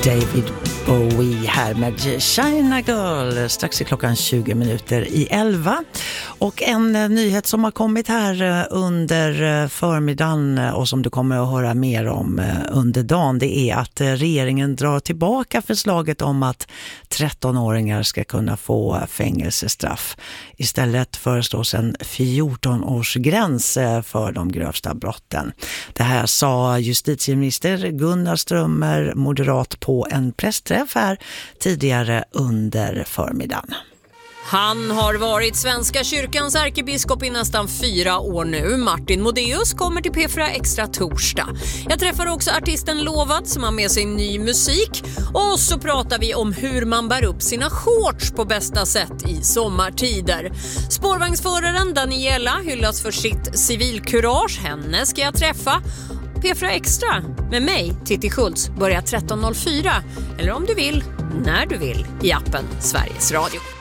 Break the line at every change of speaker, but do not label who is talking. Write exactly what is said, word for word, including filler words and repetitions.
David Bowie här med China Girl. Strax är klockan tjugo minuter i elva. Och en eh, nyhet som har kommit här eh, under eh, förmiddagen eh, och som du kommer att höra mer om eh, under dagen, det är att eh, regeringen drar tillbaka förslaget om att trettonåringar ska kunna få fängelsestraff. Istället föreslås en fjorton-årsgräns eh, för de grövsta brotten. Det här sa justitieminister Gunnar Strömmer, moderat, på en pressträff här tidigare under förmiddagen.
Han har varit Svenska kyrkans ärkebiskop i nästan fyra år nu. Martin Modéus kommer till P fyra Extra torsdag. Jag träffar också artisten Lovad som har med sig ny musik. Och så pratar vi om hur man bär upp sina shorts på bästa sätt i sommartider. Spårvagnsföraren Daniela hyllas för sitt civilkurage. Henne ska jag träffa. P fyra Extra med mig, Titti Schultz, börjar tretton noll fyra. Eller om du vill, när du vill, i appen Sveriges Radio.